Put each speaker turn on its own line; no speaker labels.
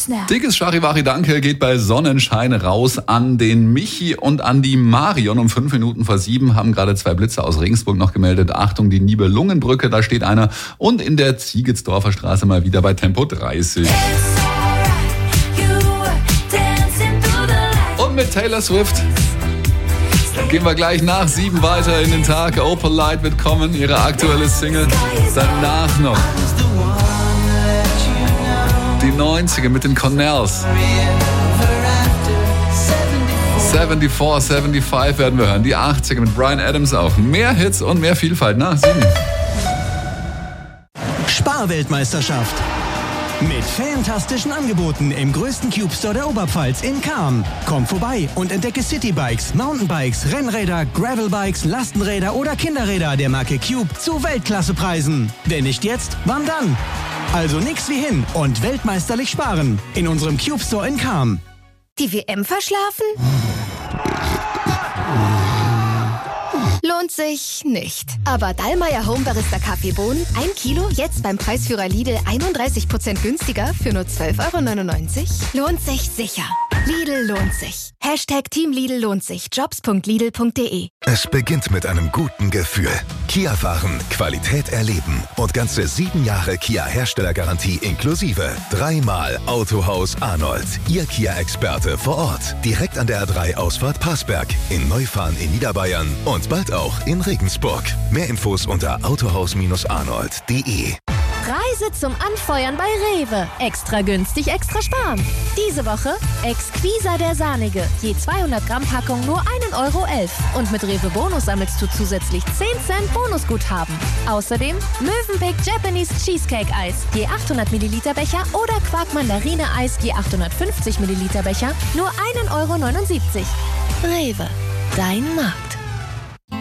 Snap.
Dickes Charivari Danke geht bei Sonnenschein raus an den Michi und an die Marion. Um 5 Minuten vor 7 haben gerade 2 Blitze aus Regensburg noch gemeldet. Achtung, die Nibelungenbrücke, da steht einer. Und in der Ziegelsdorfer Straße mal wieder bei Tempo 30. Und mit Taylor Swift gehen wir gleich nach 7 weiter in den Tag. Opal Light wird kommen, ihre aktuelle Single. Danach noch die 90er mit den Cornells. 74, 75 werden wir hören. Die 80er mit Bryan Adams auch. Mehr Hits und mehr Vielfalt nach 7.
Sparweltmeisterschaft. Mit fantastischen Angeboten im größten Cube Store der Oberpfalz in Cham. Komm vorbei und entdecke Citybikes, Mountainbikes, Rennräder, Gravelbikes, Lastenräder oder Kinderräder der Marke Cube zu Weltklassepreisen. Wenn nicht jetzt, wann dann? Also nix wie hin und weltmeisterlich sparen in unserem Cube Store in Cham.
Die WM verschlafen? Lohnt sich nicht. Aber Dallmayr Home Barista Kaffeebohnen, 1 Kilo, jetzt beim Preisführer Lidl 31% günstiger für nur 12,99 €. Lohnt sich sicher. Lidl lohnt sich. Team Lidl lohnt sich. Jobs.lidl.de.
Es beginnt mit einem guten Gefühl. Kia fahren, Qualität erleben und ganze 7 Jahre Kia-Herstellergarantie inklusive. 3-mal Autohaus Arnold. Ihr Kia-Experte vor Ort. Direkt an der A3-Ausfahrt Passberg. In Neufahren in Niederbayern und bald auch in Regensburg. Mehr Infos unter autohaus-arnold.de.
Reise zum Anfeuern bei Rewe. Extra günstig, extra sparen. Diese Woche Exquisa der Sahnige. Je 200 Gramm Packung nur 1,11 €. Und mit Rewe Bonus sammelst du zusätzlich 10 Cent Bonusguthaben. Außerdem Mövenpick Japanese Cheesecake Eis. Je 800 Milliliter Becher oder Quark Mandarine Eis je 850 Milliliter Becher nur 1,79 €. Rewe. Dein Markt.